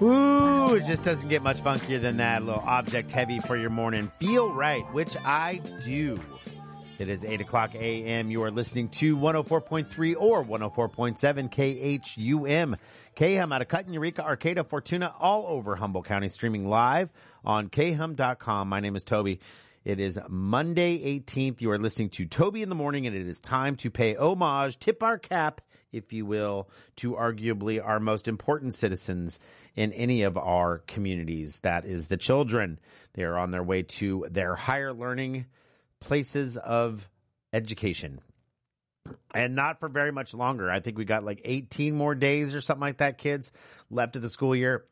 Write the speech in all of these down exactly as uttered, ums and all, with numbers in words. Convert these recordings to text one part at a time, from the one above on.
Ooh, it just doesn't get much funkier than that. A little object heavy for your morning. Feel right, which I do. It is eight o'clock a.m. You are listening to one oh four point three or one oh four point seven K H U M. K H U M out of Cutton, Eureka, Arcata, Fortuna, all over Humboldt County, streaming live on K H U M dot com. My name is Toby. It is Monday eighteenth. You are listening to Toby in the Morning, and it is time to pay homage, tip our cap, if you will, to arguably our most important citizens in any of our communities. That is the children. They are on their way to their higher learning places of education. And not for very much longer. I think we got like eighteen more days or something like that, kids, left of the school year.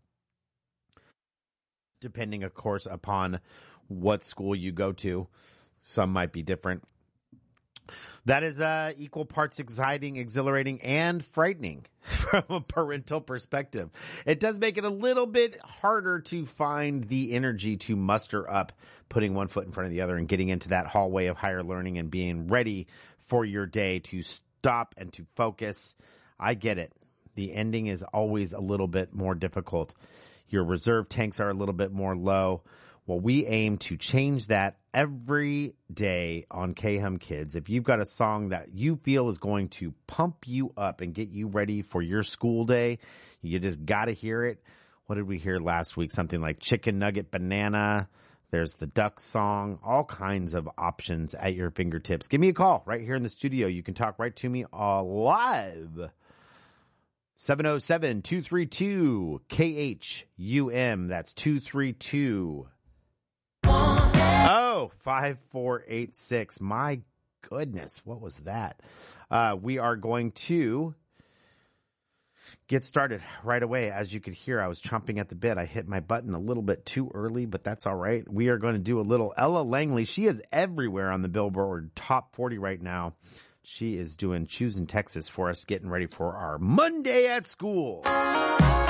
Depending, of course, upon what school you go to. Some might be different. That is uh, equal parts exciting, exhilarating, and frightening from a parental perspective. It does make it a little bit harder to find the energy to muster up putting one foot in front of the other and getting into that hallway of higher learning and being ready for your day to stop and to focus. I get it. The ending is always a little bit more difficult. Your reserve tanks are a little bit more low. Well, we aim to change that every day on K H U M Kids. If you've got a song that you feel is going to pump you up and get you ready for your school day, you just got to hear it. What did we hear last week? Something like Chicken Nugget Banana. There's the Duck song. All kinds of options at your fingertips. Give me a call right here in the studio. You can talk right to me uh, live. seven oh seven, two three two, K H U M. That's two three two. Oh, five four eight six. My goodness, what was that? Uh, we are going to get started right away. As you could hear, I was chomping at the bit. I hit my button a little bit too early, but that's all right. We are going to do a little Ella Langley. She is everywhere on the Billboard Top forty right now. She is doing Choosing Texas for us, getting ready for our Monday at School.